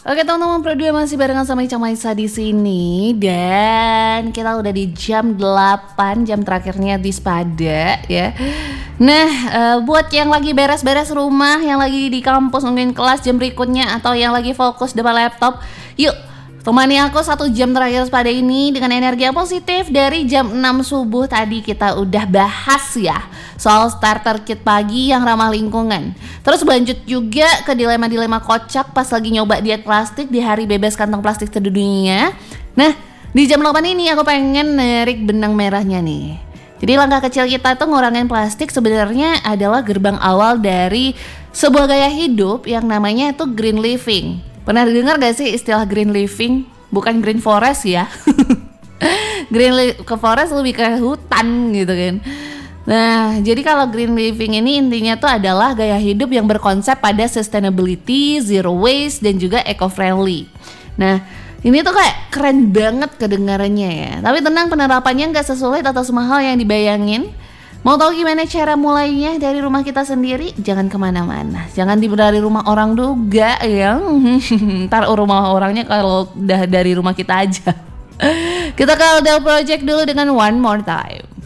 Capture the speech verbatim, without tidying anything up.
Oke teman-teman, Pro dua masih barengan sama Ica Maisa di sini dan kita udah di jam delapan, jam terakhirnya di Spada ya. Nah, uh, buat yang lagi beres-beres rumah, yang lagi di kampus mungkin kelas jam berikutnya atau yang lagi fokus depan laptop, yuk temani aku satu jam terakhir Spada ini dengan energi yang positif. Dari jam enam subuh tadi kita udah bahas ya soal starter kit pagi yang ramah lingkungan. Terus lanjut juga ke dilema-dilema kocak pas lagi nyoba diet plastik di hari bebas kantong plastik sedunia. Nah, di jam delapan ini aku pengen narik benang merahnya nih. Jadi langkah kecil kita tuh ngurangin plastik sebenarnya adalah gerbang awal dari sebuah gaya hidup yang namanya itu green living. Pernah dengar gak sih istilah green living? Bukan green forest ya. Green li- ke forest lebih ke hutan gitu kan. Nah, jadi kalau green living ini intinya tuh adalah gaya hidup yang berkonsep pada sustainability, zero waste, dan juga eco-friendly. Nah, ini tuh kayak keren banget kedengarannya ya. Tapi tenang, penerapannya gak sesulit atau semahal yang dibayangin. Mau tahu gimana cara mulainya dari rumah kita sendiri? Jangan kemana-mana. Jangan di dari rumah orang juga ya. Ntar rumah orangnya kalau udah dari rumah kita aja. Kita ke Odell Project dulu dengan One More Time.